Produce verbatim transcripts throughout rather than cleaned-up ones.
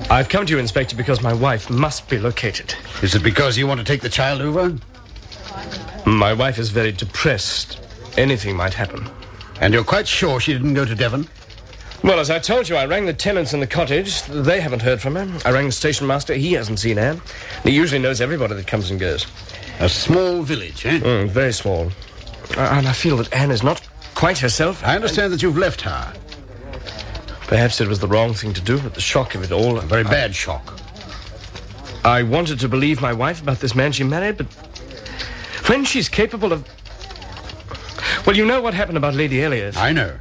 I've come to you, Inspector, because my wife must be located. Is it because you want to take the child over? My wife is very depressed. Anything might happen. And you're quite sure she didn't go to Devon? Well, as I told you, I rang the tenants in the cottage. They haven't heard from her. I rang the station master. He hasn't seen Anne. He usually knows everybody that comes and goes. A small village, eh? Mm, very small. Uh, and I feel that Anne is not quite herself. I understand and... that you've left her. Perhaps it was the wrong thing to do, but the shock of it all... A very I... bad shock. I wanted to believe my wife about this man she married, but when she's capable of... Well, you know what happened about Lady Elliot. I know.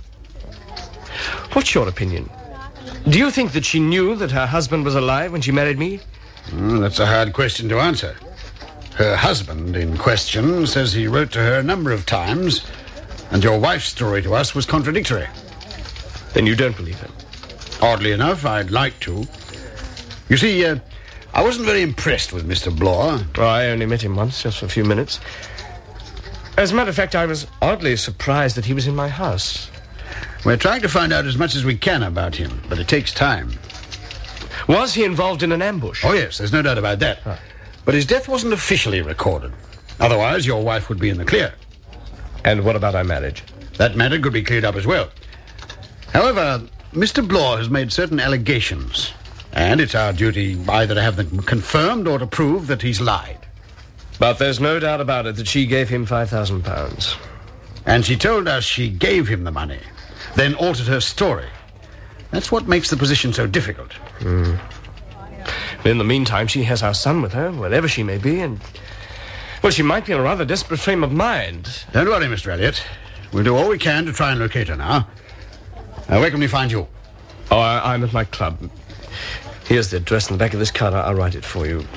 What's your opinion? Do you think that she knew that her husband was alive when she married me? Mm, that's a hard question to answer. Her husband in question says he wrote to her a number of times, and your wife's story to us was contradictory. Then you don't believe him? Oddly enough, I'd like to. You see, uh, I wasn't very impressed with Mister Blore. Oh, I only met him once, just for a few minutes. As a matter of fact, I was oddly surprised that he was in my house. We're trying to find out as much as we can about him, but it takes time. Was he involved in an ambush? Oh, yes, there's no doubt about that. Huh. But his death wasn't officially recorded. Otherwise, your wife would be in the clear. And what about our marriage? That matter could be cleared up as well. However, Mister Blore has made certain allegations, and it's our duty either to have them confirmed or to prove that he's lied. But there's no doubt about it that she gave him five thousand pounds. And she told us she gave him the money, then altered her story. That's what makes the position so difficult. Mm. In the meantime, she has our son with her, wherever she may be, and... Well, she might be in a rather desperate frame of mind. Don't worry, Mister Elliot. We'll do all we can to try and locate her now. Uh, where can we find you? Oh, I, I'm at my club. Here's the address on the back of this card. I'll, I'll write it for you.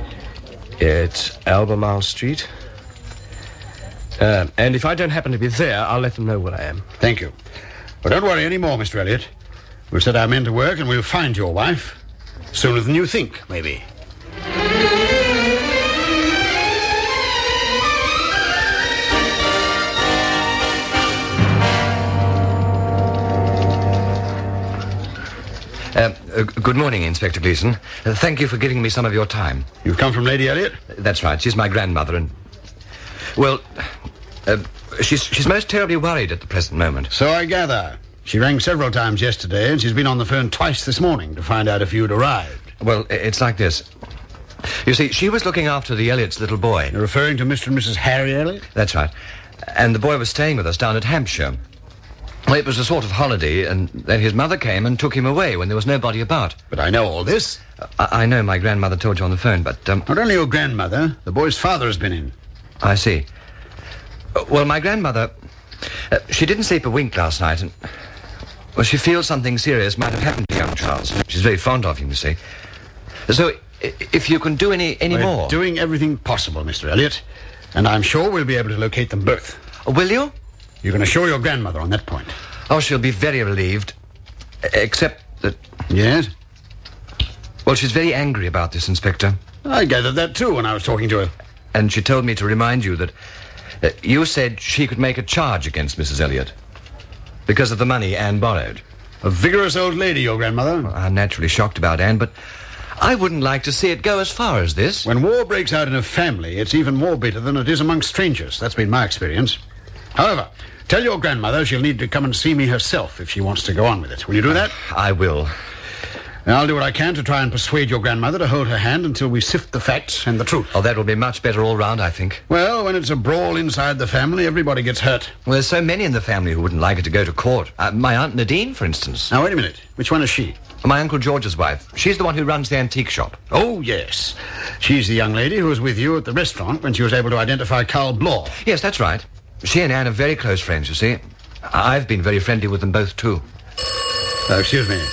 It's Albemarle Street. Uh, and if I don't happen to be there, I'll let them know where I am. Thank you. But don't worry any more, Mister Elliot. We'll set our men to work and we'll find your wife. Sooner than you think, maybe. Uh, uh, good morning, Inspector Gleeson. Uh, thank you for giving me some of your time. You've come from Lady Elliot? Uh, that's right. She's my grandmother and... Well, uh, she's, she's most terribly worried at the present moment. So I gather. She rang several times yesterday, and she's been on the phone twice this morning to find out if you'd arrived. Well, it's like this. You see, she was looking after the Elliots' little boy. You're referring to Mister and Missus Harry Elliot? That's right. And the boy was staying with us down at Hampshire. Well, it was a sort of holiday, and then his mother came and took him away when there was nobody about. But I know all this. Uh, I, I know my grandmother told you on the phone, but... Um, Not only your grandmother, the boy's father has been in. I see. Uh, well, my grandmother... Uh, she didn't sleep a wink last night, and... Well, she feels something serious might have happened to young Charles. She's very fond of him, you see. So, if you can do any, any We're more... doing everything possible, Mister Elliot. And I'm sure we'll be able to locate them both. Oh, will you? You can assure your grandmother on that point. Oh, she'll be very relieved. Except that... Yes? Well, she's very angry about this, Inspector. I gathered that, too, when I was talking to her. And she told me to remind you that... Uh, you said she could make a charge against Missus Elliot. Because of the money Anne borrowed. A vigorous old lady, your grandmother. Well, I'm naturally shocked about Anne, but I wouldn't like to see it go as far as this. When war breaks out in a family, it's even more bitter than it is amongst strangers. That's been my experience. However, tell your grandmother she'll need to come and see me herself if she wants to go on with it. Will you do that? Uh, I will. And I'll do what I can to try and persuade your grandmother to hold her hand until we sift the facts and the truth. Oh, that will be much better all round, I think. Well, when it's a brawl inside the family, everybody gets hurt. Well, there's so many in the family who wouldn't like it to go to court. Uh, my Aunt Nadine, for instance. Now, wait a minute. Which one is she? My Uncle George's wife. She's the one who runs the antique shop. Oh, yes. She's the young lady who was with you at the restaurant when she was able to identify Carl Blore. Yes, that's right. She and Anne are very close friends, you see. I've been very friendly with them both, too. Oh, excuse me.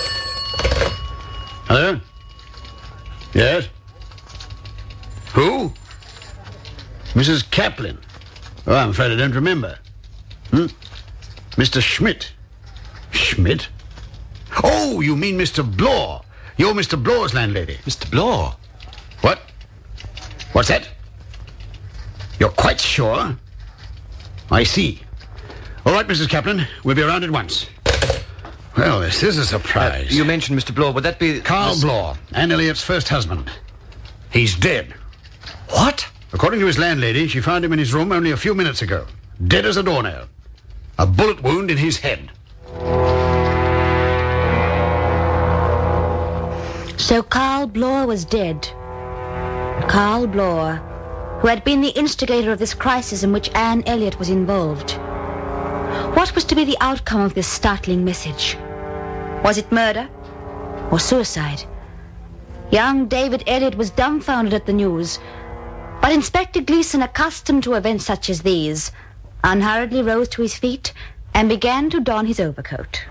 Hello? Yes? Who? Missus Kaplan. Oh, I'm afraid I don't remember. Hmm? Mister Schmidt. Schmidt? Oh, you mean Mister Blore. You're Mister Blore's landlady. Mister Blore? What? What's that? You're quite sure? I see. All right, Missus Kaplan. We'll be around at once. Well, this is a surprise. Uh, you mentioned Mister Blore. Would that be... Carl this... Blore, Anne Elliot's first husband. He's dead. What? According to his landlady, she found him in his room only a few minutes ago. Dead as a doornail. A bullet wound in his head. So Carl Blore was dead. Carl Blore, who had been the instigator of this crisis in which Anne Elliot was involved. What was to be the outcome of this startling message? Was it murder or suicide? Young David Elliot was dumbfounded at the news, but Inspector Gleeson, accustomed to events such as these, unhurriedly rose to his feet and began to don his overcoat.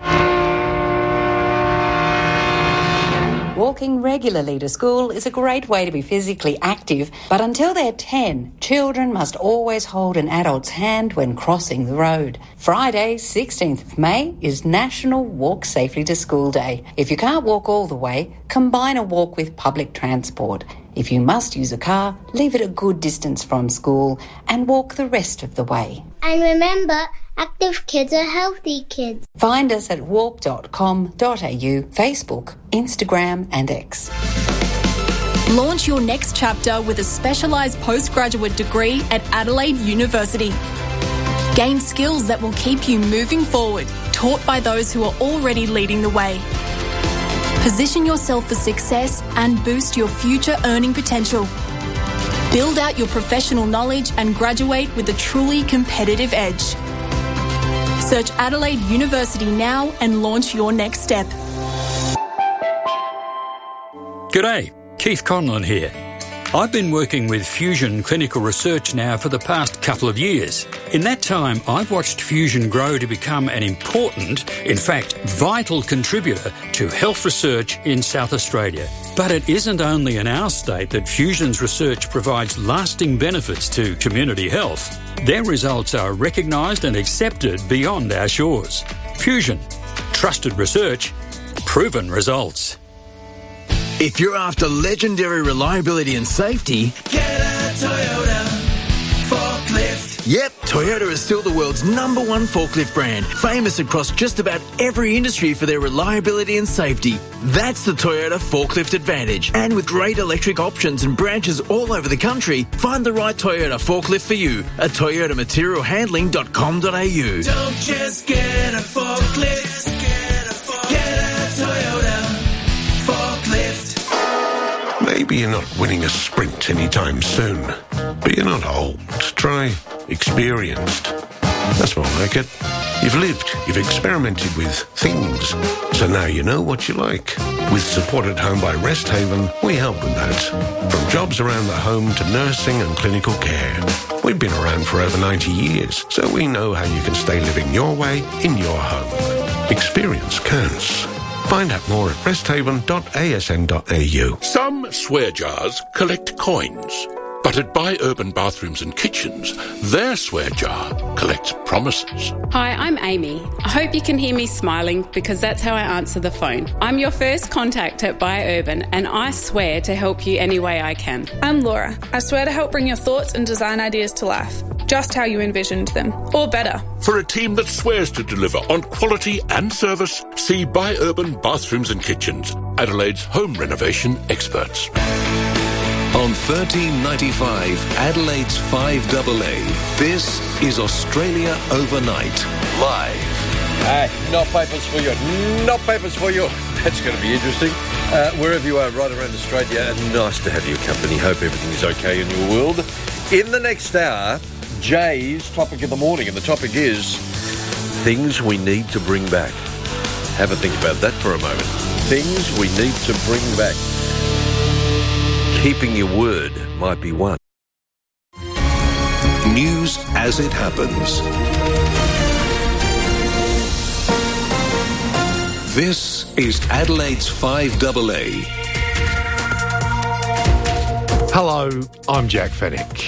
Walking regularly to school is a great way to be physically active, but until they're ten, children must always hold an adult's hand when crossing the road. Friday, sixteenth of May, is National Walk Safely to School Day. If you can't walk all the way, combine a walk with public transport. If you must use a car, leave it a good distance from school and walk the rest of the way. And remember, active kids are healthy kids. Find us at walk dot com dot a u, Facebook, Instagram and X. Launch your next chapter with a specialised postgraduate degree at Adelaide University. Gain skills that will keep you moving forward, taught by those who are already leading the way. Position yourself for success and boost your future earning potential. Build out your professional knowledge and graduate with a truly competitive edge. Search Adelaide University now and launch your next step. G'day, Keith Conlon here. I've been working with Fusion Clinical Research now for the past couple of years. In that time, I've watched Fusion grow to become an important, in fact, vital contributor to health research in South Australia. But it isn't only in our state that Fusion's research provides lasting benefits to community health. Their results are recognised and accepted beyond our shores. Fusion. Trusted research. Proven results. If you're after legendary reliability and safety, get a Toyota forklift. Yep, Toyota is still the world's number one forklift brand, famous across just about every industry for their reliability and safety. That's the Toyota Forklift Advantage. And with great electric options and branches all over the country, find the right Toyota forklift for you at toyota material handling dot com dot a u. Don't just get a forklift, get a, forklift. Get a Toyota forklift. Maybe you're not winning a sprint anytime soon, but you're not old. Try experienced. That's more like it. You've lived, you've experimented with things, so now you know what you like. With Support at Home by Rest Haven, we help with that. From jobs around the home to nursing and clinical care. We've been around for over ninety years, so we know how you can stay living your way in your home. Experience counts. Find out more at rest haven dot a s n dot a u. Some swear jars collect coins, but at Buy Urban Bathrooms and Kitchens, their swear jar collects promises. Hi, I'm Amy. I hope you can hear me smiling because that's how I answer the phone. I'm your first contact at Buy Urban and I swear to help you any way I can. I'm Laura. I swear to help bring your thoughts and design ideas to life, just how you envisioned them, or better. For a team that swears to deliver on quality and service, see Buy Urban Bathrooms and Kitchens, Adelaide's home renovation experts. On thirteen ninety-five, Adelaide's five A A, this is Australia Overnight, live. Hey, not papers for you, not papers for you. That's going to be interesting. Uh, wherever you are right around Australia, nice to have your company. Hope everything is okay in your world. In the next hour, Jay's topic of the morning, and the topic is things we need to bring back. Have a think about that for a moment. Things we need to bring back. Keeping your word might be one. News as it happens. This is Adelaide's five A A. Hello, I'm Jack Fennick.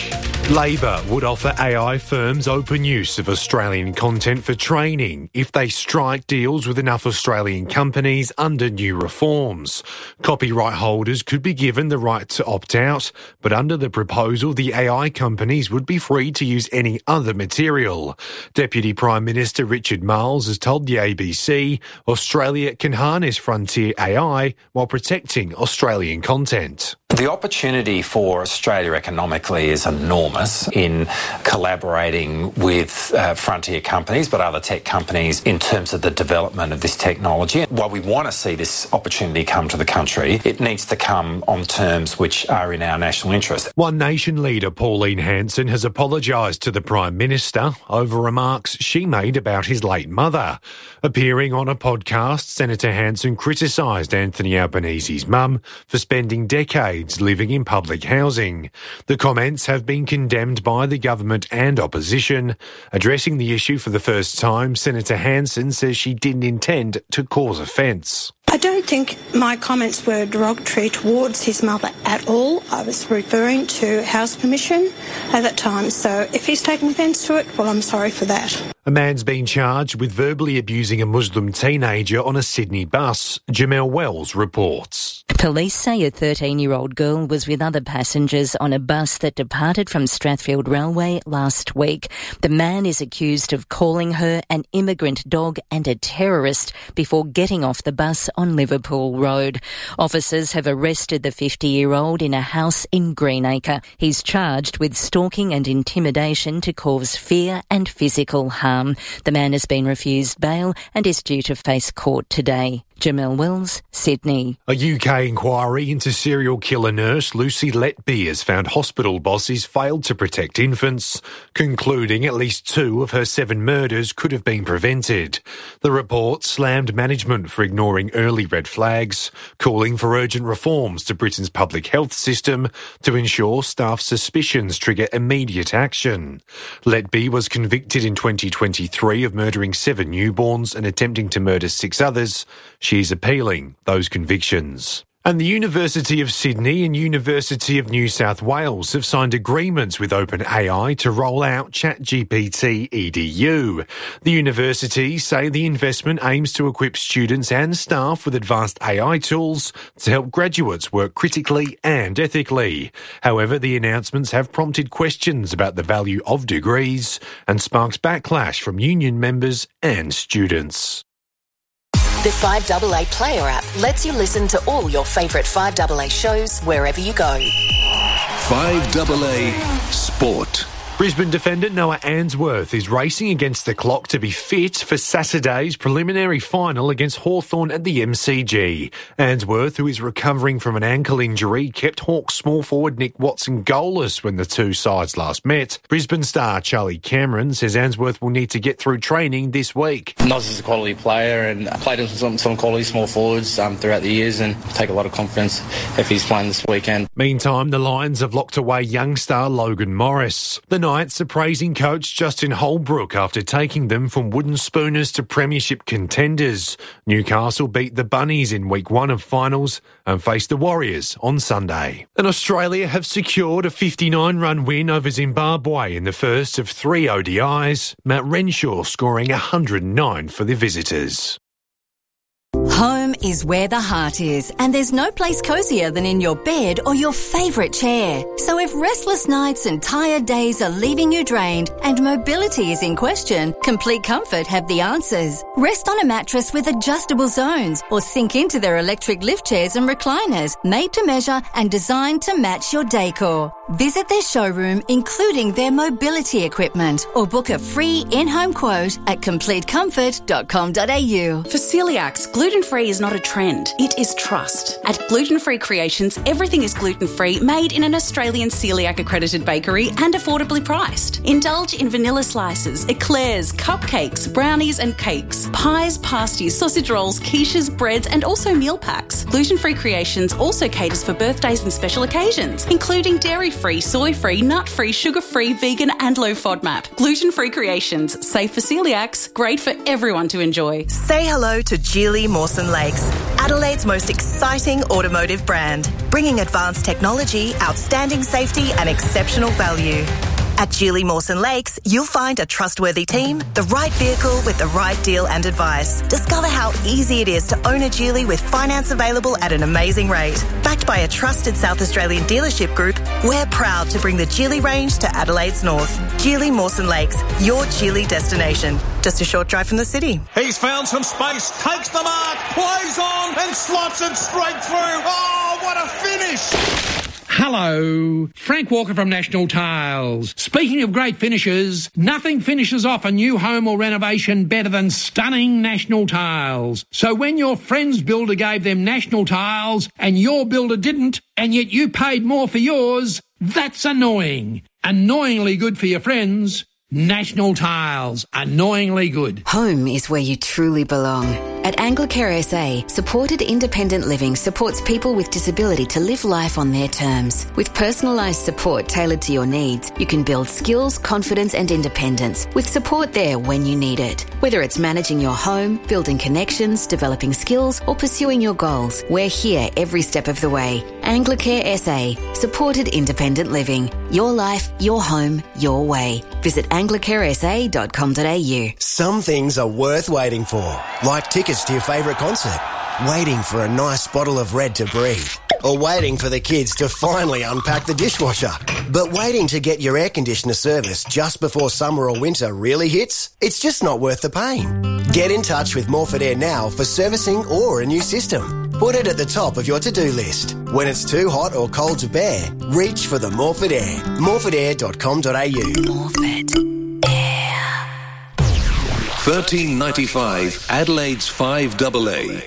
Labor would offer A I firms open use of Australian content for training if they strike deals with enough Australian companies under new reforms. Copyright holders could be given the right to opt out, but under the proposal, the A I companies would be free to use any other material. Deputy Prime Minister Richard Marles has told the A B C Australia can harness frontier A I while protecting Australian content. The opportunity for Australia economically is enormous in collaborating with uh, frontier companies, but other tech companies in terms of the development of this technology. While we want to see this opportunity come to the country, it needs to come on terms which are in our national interest. One Nation leader Pauline Hanson has apologised to the Prime Minister over remarks she made about his late mother. Appearing on a podcast, Senator Hanson criticised Anthony Albanese's mum for spending decades living in public housing. The comments have been condemned by the government and opposition. Addressing the issue for the first time, Senator Hanson says she didn't intend to cause offence. I don't think my comments were derogatory towards his mother at all. I was referring to house permission at that time, so if he's taken offence to it, well, I'm sorry for that. A man's been charged with verbally abusing a Muslim teenager on a Sydney bus. Jamel Wells reports. Police say a thirteen-year-old girl was with other passengers on a bus that departed from Strathfield Railway last week. The man is accused of calling her an immigrant dog and a terrorist before getting off the bus on Liverpool Road. Officers have arrested the fifty-year-old in a house in Greenacre. He's charged with stalking and intimidation to cause fear and physical harm. The man has been refused bail and is due to face court today. Jamel Wells, Sydney. A U K inquiry into serial killer nurse Lucy Letby has found hospital bosses failed to protect infants, concluding at least two of her seven murders could have been prevented. The report slammed management for ignoring early red flags, calling for urgent reforms to Britain's public health system to ensure staff suspicions trigger immediate action. Letby was convicted in twenty twenty-three of murdering seven newborns and attempting to murder six others. She's appealing those convictions. And the University of Sydney and University of New South Wales have signed agreements with OpenAI to roll out ChatGPT E D U. The universities say the investment aims to equip students and staff with advanced A I tools to help graduates work critically and ethically. However, the announcements have prompted questions about the value of degrees and sparked backlash from union members and students. The five A A Player app lets you listen to all your favourite five A A shows wherever you go. five A A Sport. Brisbane defender Noah Answorth is racing against the clock to be fit for Saturday's preliminary final against Hawthorn at the M C G. Answorth, who is recovering from an ankle injury, kept Hawks small forward Nick Watson goalless when the two sides last met. Brisbane star Charlie Cameron says Answorth will need to get through training this week. Noz is a quality player and played with some, some quality small forwards um, throughout the years, and take a lot of confidence if he's playing this weekend. Meantime, the Lions have locked away young star Logan Morris. The Knights are praising coach Justin Holbrook after taking them from wooden spooners to premiership contenders. Newcastle beat the Bunnies in week one of finals and face the Warriors on Sunday. And Australia have secured a fifty-nine run win over Zimbabwe in the first of three O D Is, Matt Renshaw scoring one hundred nine for the visitors. Home is where the heart is, and there's no place cosier than in your bed or your favourite chair. So if restless nights and tired days are leaving you drained and mobility is in question, Complete Comfort have the answers. Rest on a mattress with adjustable zones or sink into their electric lift chairs and recliners, made to measure and designed to match your decor. Visit their showroom, including their mobility equipment, or book a free in-home quote at complete comfort dot com dot a u. For celiacs, gluten-free is not a trend, it is trust. At Gluten Free Creations, everything is gluten-free, made in an Australian celiac-accredited bakery and affordably priced. Indulge in vanilla slices, eclairs, cupcakes, brownies and cakes, pies, pasties, sausage rolls, quiches, breads and also meal packs. Gluten Free Creations also caters for birthdays and special occasions, including dairy-free, soy-free, nut-free, sugar-free, vegan and low FODMAP. Gluten Free Creations, safe for celiacs, great for everyone to enjoy. Say hello to Geely Mawson Lakes, Adelaide's most exciting automotive brand, bringing advanced technology, outstanding safety and exceptional value. At Geely Mawson Lakes, you'll find a trustworthy team, the right vehicle with the right deal and advice. Discover how easy it is to own a Geely with finance available at an amazing rate. Backed by a trusted South Australian dealership group, we're proud to bring the Geely range to Adelaide's north. Geely Mawson Lakes, your Geely destination. Just a short drive from the city. He's found some space, takes the mark, plays on and slots it straight through. Oh, what a finish! Hello, Frank Walker from National Tiles. Speaking of great finishes, nothing finishes off a new home or renovation better than stunning National Tiles. So when your friend's builder gave them National Tiles and your builder didn't, and yet you paid more for yours, that's annoying. Annoyingly good for your friends. National Tiles. Annoyingly good. Home is where you truly belong. At Anglicare S A, supported independent living supports people with disability to live life on their terms. With personalised support tailored to your needs, you can build skills, confidence and independence with support there when you need it. Whether it's managing your home, building connections, developing skills or pursuing your goals, we're here every step of the way. Anglicare S A, supported independent living. Your life, your home, your way. Visit anglicare s a dot com dot a u. Some things are worth waiting for, like tickets to your favourite concert, waiting for a nice bottle of Red to breathe, or waiting for the kids to finally unpack the dishwasher. But waiting to get your air conditioner serviced just before summer or winter really hits? It's just not worth the pain. Get in touch with Morford Air now for servicing or a new system. Put it at the top of your to-do list. When it's too hot or cold to bear, reach for the Morford Air. morford air dot com dot a u. Morford Air. thirteen ninety-five Adelaide's five double A.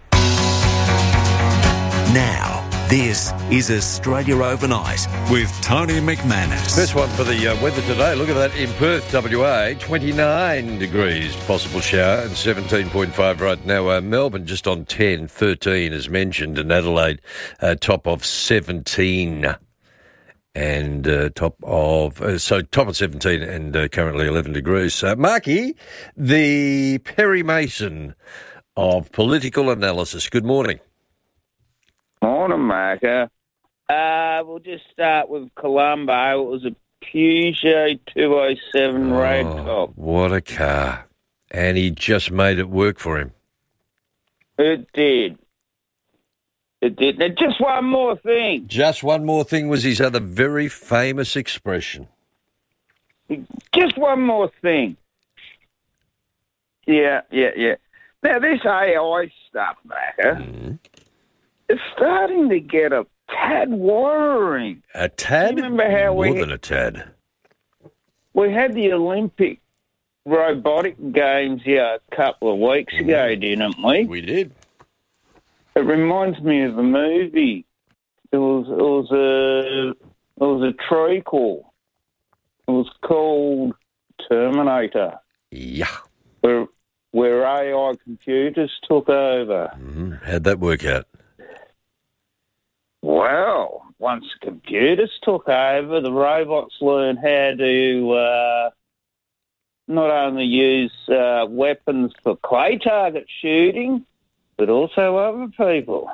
Now, this is Australia Overnight with Tony McManus. First one for the uh, weather today. Look at that in Perth, W A, twenty-nine degrees, possible shower, and seventeen point five right now. Uh, Melbourne just on ten, thirteen as mentioned, and Adelaide uh, top of seventeen. And uh, top of, uh, so top of seventeen and uh, currently eleven degrees. Uh, Marky, the Perry Mason of political analysis. Good morning. Morning, Marker. Uh, we'll just start with Colombo. It was a Peugeot two oh seven Oh, road top. what a car. And he just made it work for him. It did. It did. Now, just one more thing. Just one more thing was his other very famous expression. Just one more thing. Yeah, yeah, yeah. Now, this A I stuff, Marker, Mm-hmm. it's starting to get a tad worrying. A tad? You remember how More we than a tad. we had the Olympic robotic games here a couple of weeks ago, didn't we? We did. It reminds me of a movie. It was it was a it was a treacle. It was called Terminator. Yeah. Where where A I computers took over. Mm-hmm. How'd that work out? Well, once computers took over, the robots learned how to uh, not only use uh, weapons for clay target shooting, but also other people.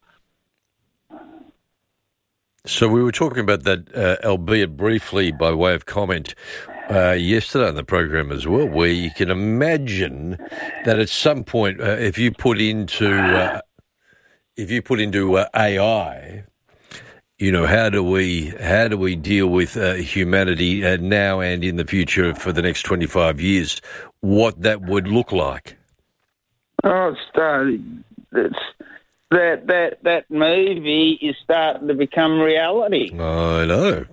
So we were talking about that, uh, albeit briefly by way of comment, uh, yesterday on the program as well, where you can imagine that at some point, uh, if you put into uh, if you put into uh, A I, you know, how do we how do we deal with uh, humanity uh, now and in the future for the next twenty-five years? What that would look like? Oh, it's starting. It's that that that movie is starting to become reality. I know.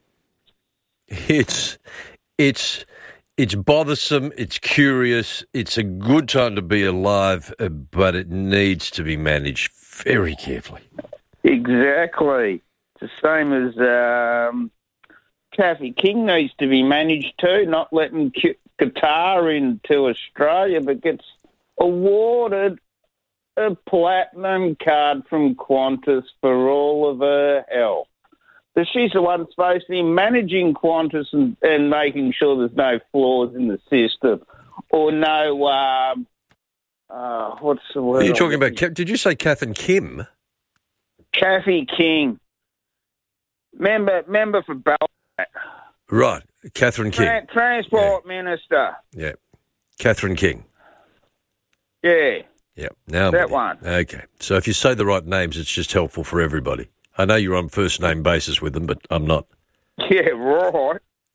It's it's it's bothersome. It's curious. It's a good time to be alive, uh, but it needs to be managed very carefully. Exactly. It's the same as um, Kathy King needs to be managed too. Not letting Q- Qatar into Australia, but gets awarded a platinum card from Qantas for all of her help. So she's the one supposed to be managing Qantas and, and making sure there's no flaws in the system or no, um, uh, what's the word? Are you talking about, did you say Kath and Kim? Kathy King. Member, member for Ballarat. Right, Catherine King. Tran- Transport yeah. Minister. Yeah, Catherine King. Yeah. Yeah, now I'm that with you. one. Okay, so if you say the right names, it's just helpful for everybody. I know you're on first name basis with them, but I'm not. Yeah, right.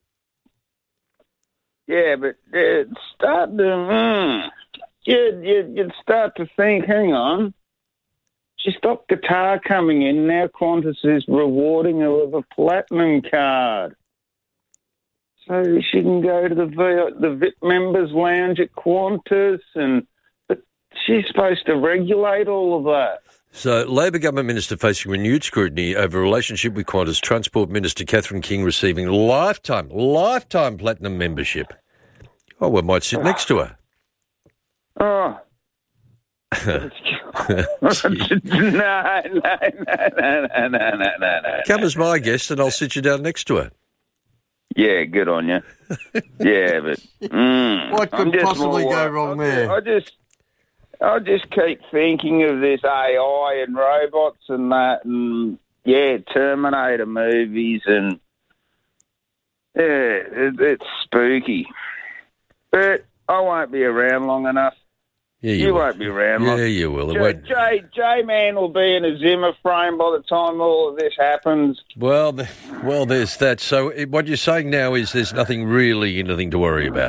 Yeah, but it's starting to, mm, you'd, you'd, you'd start to think, hang on, she stopped Qatar coming in, now Qantas is rewarding her with a platinum card. So she can go to the v- the V I P members lounge at Qantas, and but she's supposed to regulate all of that. So, Labor government minister facing renewed scrutiny over relationship with Qantas. Transport Minister Catherine King receiving lifetime, lifetime platinum membership. Oh, we might sit next to her. Oh. no, no, no, no, no, no, no. Come as my guest and I'll sit you down next to her. Yeah, good on you. Yeah, but... Mm, what could possibly more, go wrong I, there? I just... I just keep thinking of this A I and robots and that, and yeah, Terminator movies, and yeah, it, it's spooky. But I won't be around long enough. Yeah, you, you will. won't be around yeah, long. Yeah, you will. J, won't... J, J Man will be in a Zimmer frame by the time all of this happens. Well, the, well, there's that. So it, what you're saying now is there's nothing really, anything to worry about.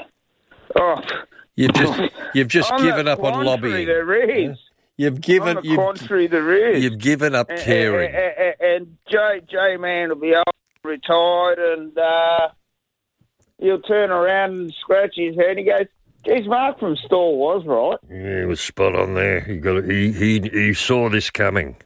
Oh. You've just you've just on given the up on lobbying. There is. You've given on the you've, contrary, there is. You've given up and, caring. And, and, and J J Man will be old, retired, and uh, he'll turn around and scratch his head. He goes, "Geez, Mark from Store was right." Yeah, he was spot on there. He got he he he saw this coming.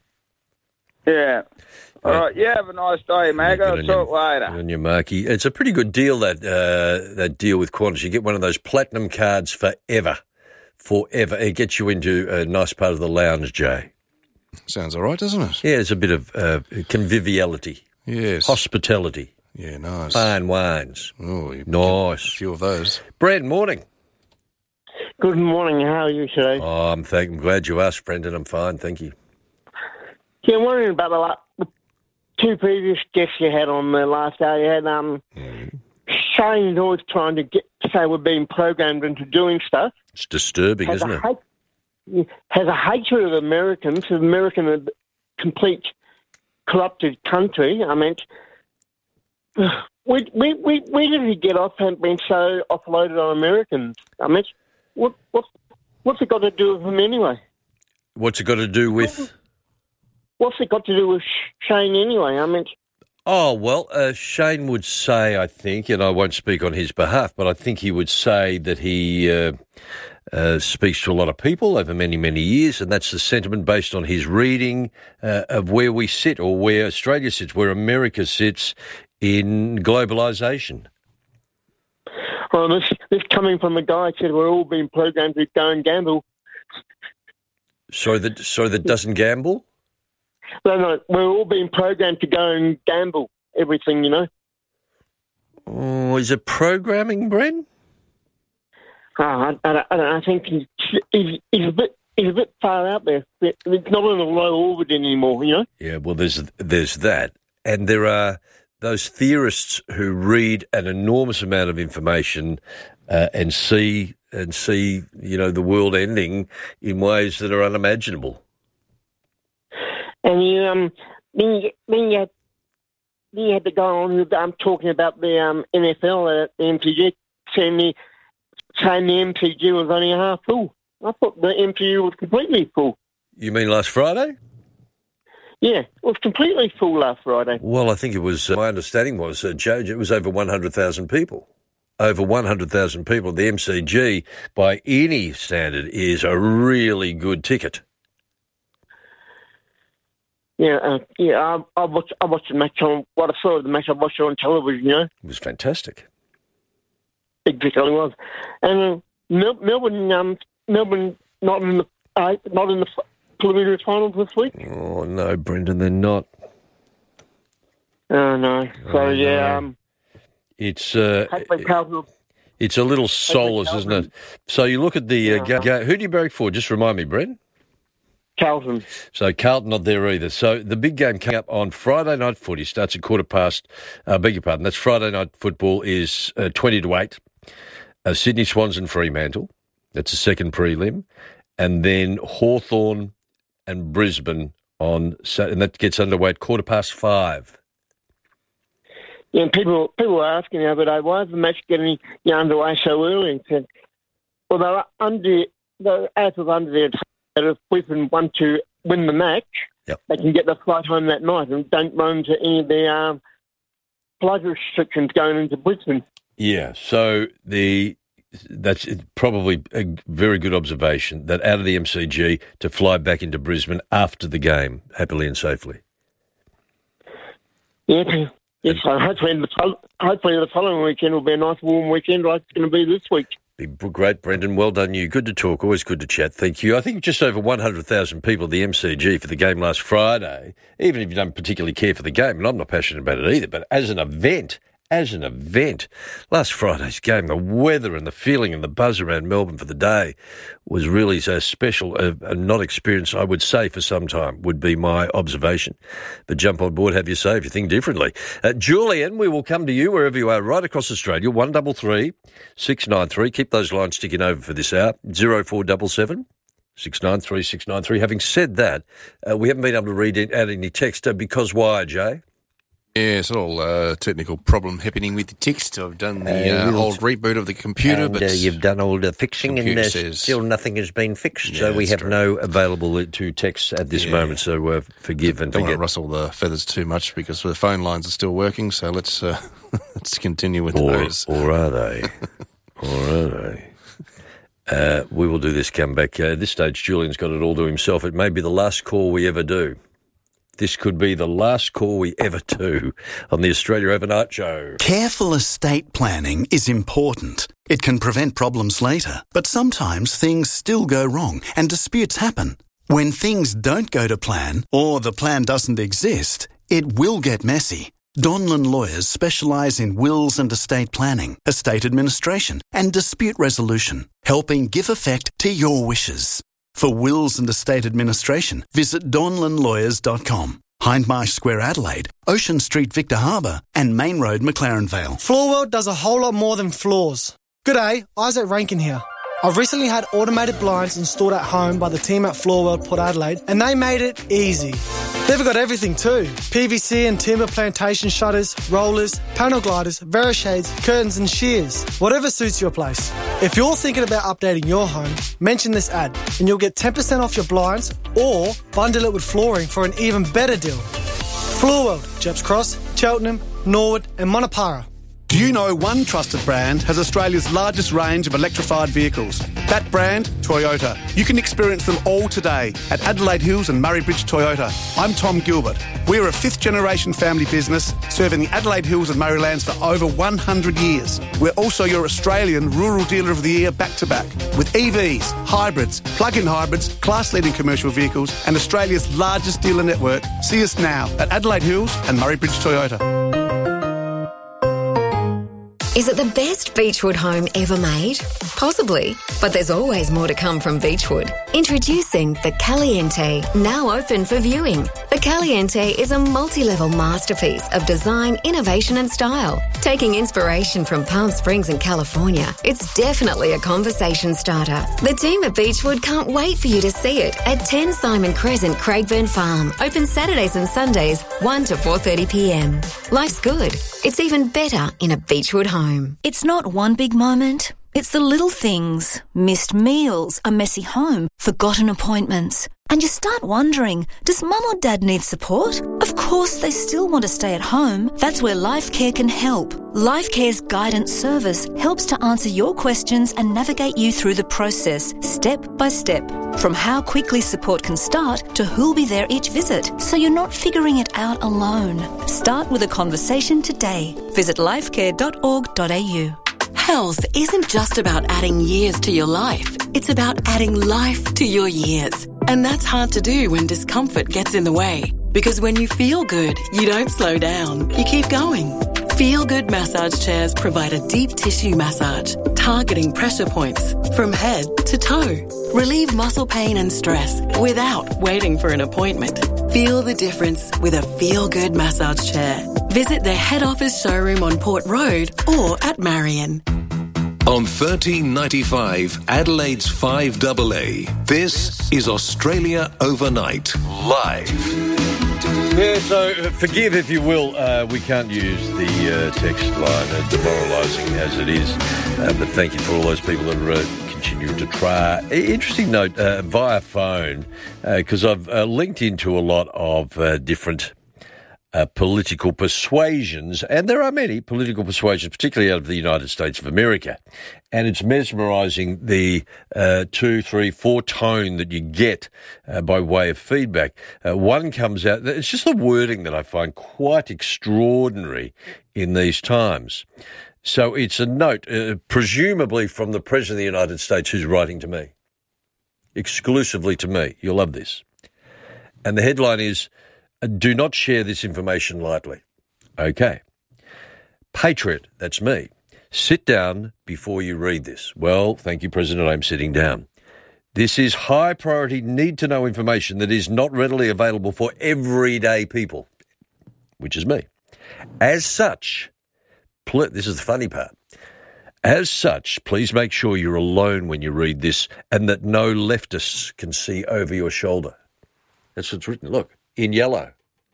Yeah. All right, you have a nice day, Mag. I'll talk later. On your Marky. It's a pretty good deal, that uh, that deal with Qantas. You get one of those platinum cards forever. Forever. It gets you into a nice part of the lounge, Jay. Sounds all right, doesn't it? Yeah, it's a bit of uh, conviviality. Yes. Hospitality. Yeah, nice. Fine wines. Oh, nice. A few of those. Brad, morning. Good morning. How are you today? Oh, I'm, thank- I'm glad you asked, Brendan. I'm fine, thank you. Yeah, I'm wondering about the la- two previous guests you had on the last day. You had um, mm. Shane's always trying to get say we're being programmed into doing stuff. It's disturbing, has isn't it? Hate, has a hatred of Americans. American a complete corrupted country. I mean, we we we where did he get off and been so offloaded on Americans? I mean, what what what's it got to do with him anyway? What's it got to do with? What's it got to do with Shane anyway? I mean... Oh, well, uh, Shane would say, I think, and I won't speak on his behalf, but I think he would say that he uh, uh, speaks to a lot of people over many, many years, and that's the sentiment based on his reading uh, of where we sit, or where Australia sits, where America sits in globalisation. Well, this, this coming from a guy who said we're all being programmed to go and gamble. So that, so that doesn't gamble? No, no, we're all being programmed to go and gamble everything, you know. Oh, is it programming, Bren? Oh, I, I, I, I think he's, he's, he's a bit he's a bit far out there. It's not in a low orbit anymore, you know. Yeah, well, there's there's that, and there are those theorists who read an enormous amount of information uh, and see and see you know the world ending in ways that are unimaginable. And you, um, then you, then you, had, then you had the guy on who I'm talking about the um, N F L at the M C G, saying the, saying the M C G was only half full. I thought the M C G was completely full. You mean last Friday? Yeah, it was completely full last Friday. Well, I think it was, uh, my understanding was, uh, Joe, it was over one hundred thousand people. Over one hundred thousand people. The M C G, by any standard, is a really good ticket. Yeah, uh, yeah. I, I watched. I watched the match on. What I saw of the match, I watched it on television. You know, it was fantastic. Exactly, it was. And uh, Mel- Melbourne, um, Melbourne, not in the uh, not in the preliminary finals this week. Oh no, Brendan, they're not. Oh no. So oh, yeah, no. um, it's uh, it, it's a little soulless, isn't it? So you look at the uh, yeah. ga- ga- who do you barrack for? Just remind me, Brendan. Carlton. So Carlton not there either. So the big game coming up on Friday night footy starts at quarter past, uh, beg your pardon, that's Friday night football is uh, twenty to eight. Uh, Sydney Swans and Fremantle. That's a second prelim. And then Hawthorn and Brisbane on Saturday, and that gets underway at quarter past five. Yeah, and people people were asking the other day, why is the match getting you know, underway so early? And said, well, they're under, they're as of under their if Brisbane want to win the match, yep. they can get the flight home that night and don't run into any of their um, flight restrictions going into Brisbane. Yeah, so the that's probably a very good observation, that out of the M C G to fly back into Brisbane after the game, happily and safely. Yeah, yes, so hopefully the, hopefully the following weekend will be a nice warm weekend like it's going to be this week. Great, Brendan. Well done you. Good to talk. Always good to chat. Thank you. I think just over one hundred thousand people at the M C G for the game last Friday, even if you don't particularly care for the game, and I'm not passionate about it either, but as an event, as an event, last Friday's game, the weather and the feeling and the buzz around Melbourne for the day was really so special, a, a not experience, I would say, for some time, would be my observation. But jump on board, have your say if you think differently. Uh, Julian, we will come to you wherever you are, right across Australia, one double three, six nine three. Keep those lines ticking over for this hour, zero four seven seven. six nine three, six nine three. Having said that, uh, we haven't been able to read out any text. Uh, because why, Jay? Yeah, it's a little uh, technical problem happening with the text. I've done the Uh, uh, little- old reboot of the computer, and, but uh, you've done all the fixing, and computer uh, says- still nothing has been fixed. Yeah, so we that's have true. no available to text at this Yeah. moment. So uh, forgive and don't want forget. to rustle the feathers too much because the phone lines are still working. So let's uh, let's continue with Or, those. or are they? or are they? Uh, we will do this comeback. Uh, at this stage, Julian's got it all to himself. It may be the last call we ever do. This could be the last call we ever do on the Australia Overnight Show. Careful estate planning is important. It can prevent problems later, but sometimes things still go wrong and disputes happen. When things don't go to plan, or the plan doesn't exist, it will get messy. Donlan Lawyers specialise in wills and estate planning, estate administration and dispute resolution, helping give effect to your wishes. For wills and estate administration, visit donlan lawyers dot com. Hindmarsh Square, Adelaide, Ocean Street, Victor Harbour and Main Road, McLaren Vale. Floorworld does a whole lot more than floors. G'day, Isaac Rankin here. I've recently had automated blinds installed at home by the team at Floorworld Port Adelaide, and they made it easy. They've got everything too. P V C and timber plantation shutters, rollers, panel gliders, Verishades, curtains and shears. Whatever suits your place. If you're thinking about updating your home, mention this ad and you'll get ten percent off your blinds or bundle it with flooring for an even better deal. Floorworld, Jeps Cross, Cheltenham, Norwood and Monopara. Do you know one trusted brand has Australia's largest range of electrified vehicles? That brand, Toyota. You can experience them all today at Adelaide Hills and Murray Bridge Toyota. I'm Tom Gilbert. We're a fifth generation family business serving the Adelaide Hills and Murraylands for over one hundred years. We're also your Australian Rural Dealer of the Year back to back with E Vs, hybrids, plug-in hybrids, class-leading commercial vehicles and Australia's largest dealer network. See us now at Adelaide Hills and Murray Bridge Toyota. Is it the best Beechwood home ever made? Possibly, but there's always more to come from Beechwood. Introducing the Caliente, now open for viewing. The Caliente is a multi-level masterpiece of design, innovation and style. Taking inspiration from Palm Springs in California, it's definitely a conversation starter. The team at Beechwood can't wait for you to see it at ten Simon Crescent, Craigburn Farm. Open Saturdays and Sundays, one to four thirty p m. Life's good. It's even better in a Beechwood home. It's not one big moment. It's the little things. Missed meals, a messy home, forgotten appointments. And you start wondering, does mum or dad need support? Of course they still want to stay at home. That's where LifeCare can help. LifeCare's guidance service helps to answer your questions and navigate you through the process, step by step. From how quickly support can start to who'll be there each visit, so you're not figuring it out alone. Start with a conversation today. Visit lifecare dot org dot a u. Health isn't just about adding years to your life. It's about adding life to your years. And that's hard to do when discomfort gets in the way. Because when you feel good, you don't slow down. You keep going. Feel Good massage chairs provide a deep tissue massage, targeting pressure points from head to toe. Relieve muscle pain and stress without waiting for an appointment. Feel the difference with a feel-good massage chair. Visit their head office showroom on Port Road or at Marion. On thirteen ninety-five, Adelaide's five A A, this is Australia Overnight, live. Yeah, so uh, forgive, if you will, uh, we can't use the uh, text line, uh, demoralising as it is, uh, but thank you for all those people that are uh, continuing to try. Interesting note, uh, via phone, because uh, I've uh, linked into a lot of uh, different Uh, political persuasions, and there are many political persuasions, particularly out of the United States of America, and it's mesmerising the uh, two, three, four tone that you get uh, by way of feedback. Uh, one comes out, it's just the wording that I find quite extraordinary in these times. So it's a note, uh, presumably from the President of the United States, who's writing to me, exclusively to me. You'll love this. And the headline is, "Do not share this information lightly." Okay. Patriot, that's me. Sit down before you read this. Well, thank you, President, I'm sitting down. This is high priority, need to know information that is not readily available for everyday people, which is me. As such, pl- this is the funny part. As such, please make sure you're alone when you read this and that no leftists can see over your shoulder. That's what's written. Look. In yellow.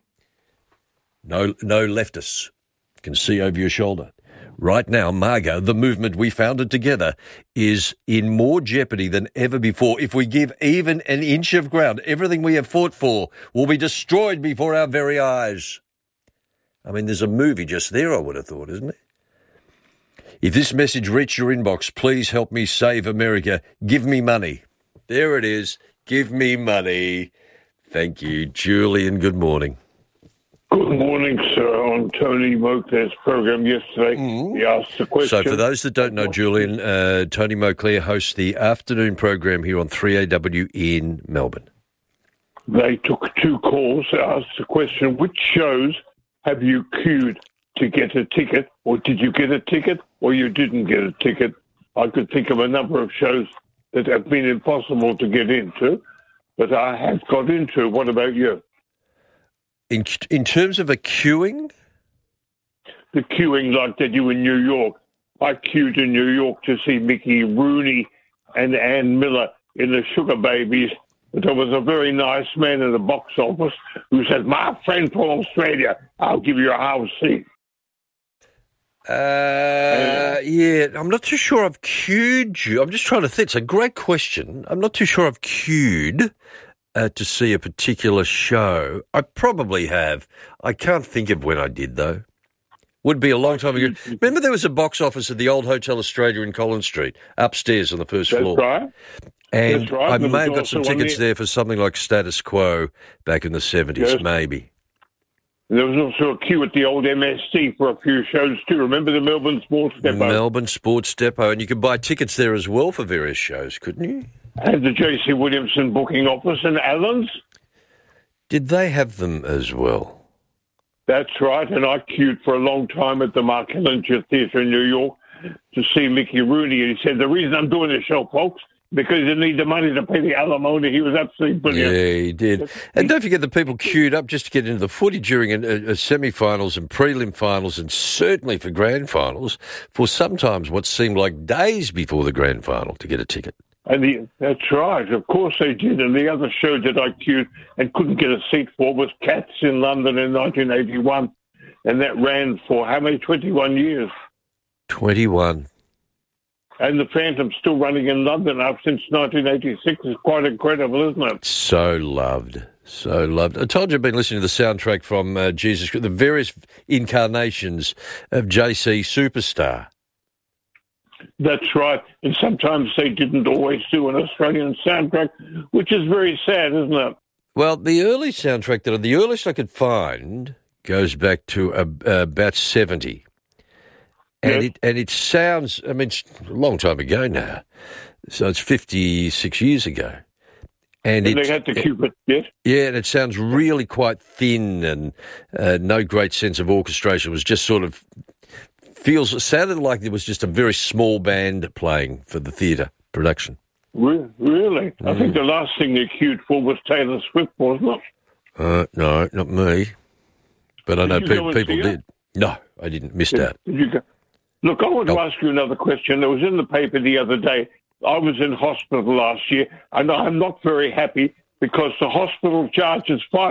No no leftists can see over your shoulder. Right now, Margot, the movement we founded together, is in more jeopardy than ever before. If we give even an inch of ground, everything we have fought for will be destroyed before our very eyes. I mean, there's a movie just there, I would have thought, isn't it? If this message reached your inbox, please help me save America. Give me money. There it is. Give me money. Thank you. Julian, good morning. Good morning, sir. On Tony Moclair's program yesterday, mm-hmm. he asked the question. So for those that don't know, Julian, uh, Tony Moclair hosts the afternoon program here on three A W in Melbourne. They took two calls to ask the question, which shows have you queued to get a ticket, or did you get a ticket, or you didn't get a ticket? I could think of a number of shows that have been impossible to get into, but I have got into. What about you? In in terms of a queuing? The queuing like they do in New York. I queued in New York to see Mickey Rooney and Ann Miller in the Sugar Babies. But there was a very nice man in the box office who said, "My friend from Australia, I'll give you a house seat." Uh, yeah, I'm not too sure I've queued you. I'm just trying to think. It's a great question. I'm not too sure I've queued uh, to see a particular show. I probably have. I can't think of when I did, though. Would be a long time ago. Remember there was a box office at the old Hotel Australia in Collins Street, upstairs on the first That's floor. Right. And That's right. I There may have was got some also one tickets there- there for something like Status Quo back in the seventies, Yes. maybe. There was also a queue at the old M S C for a few shows too. Remember the Melbourne Sports Depot? Melbourne Sports Depot, and you could buy tickets there as well for various shows, couldn't you? And the J C Williamson booking office in Allen's. Did they have them as well? That's right, and I queued for a long time at the Mark Ellinger Theatre in New York to see Mickey Rooney, and he said, "The reason I'm doing this show, folks, because you need the money to pay the alimony." He was absolutely brilliant. Yeah, he did. And don't forget the people queued up just to get into the footy during a, a, a semi-finals and prelim finals, and certainly for grand finals, for sometimes what seemed like days before the grand final to get a ticket. And the, that's right, of course they did. And the other show that I queued and couldn't get a seat for was Cats in London in nineteen eighty-one. And that ran for how many, twenty-one years. twenty-one. And the Phantom's still running in London up since nineteen eighty-six. It's quite incredible, isn't it? So loved. So loved. I told you I've been listening to the soundtrack from uh, Jesus, the various incarnations of J C Superstar. That's right. And sometimes they didn't always do an Australian soundtrack, which is very sad, isn't it? Well, the early soundtrack, that the earliest I could find goes back to uh, uh, about seventy. And, Yes. it, and it sounds, I mean, it's a long time ago now. So it's fifty-six years ago. And, And it, they had to keep it, yes? Yeah, and it sounds really quite thin and uh, no great sense of orchestration. It was just sort of feels it sounded like there was just a very small band playing for the theatre production. Re- really? Mm. I think the last thing they queued for was Taylor Swift, wasn't it? Uh, no, not me. But I know Did you pe- go and people see did. it? No, I didn't. Missed Did, out. did you go? Look, I want to Oh. ask you another question. It was in the paper the other day. I was in hospital last year, and I'm not very happy because the hospital charges five